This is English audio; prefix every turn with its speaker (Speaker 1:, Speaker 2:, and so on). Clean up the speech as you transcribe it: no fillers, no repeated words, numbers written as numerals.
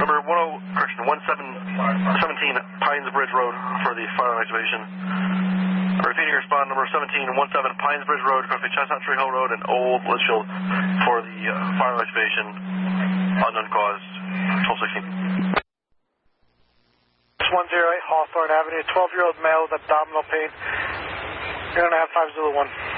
Speaker 1: Number 17 Pines Bridge Road for the fire activation. Repeating respond, number 17 Pines Bridge Road, across the Chestnut Tree Hill Road and Old Litchfield for the fire activation, unknown cause, 1216.
Speaker 2: 108 Hawthorne Avenue, 12-year-old male with abdominal pain. You're going to have 501.